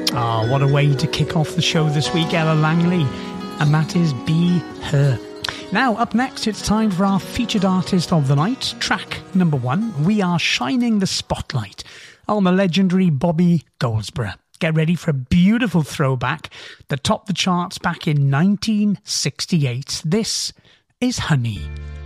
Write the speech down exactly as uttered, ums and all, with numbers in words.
Ah, what a way to kick off the show this week, Ella Langley. And that is Be Her. Now, up next, it's time for our featured artist of the night. Track number one, We Are Shining the Spotlight on the legendary Bobby Goldsboro. Get ready for a beautiful throwback that topped the charts back in nineteen sixty-eight. This is Honey.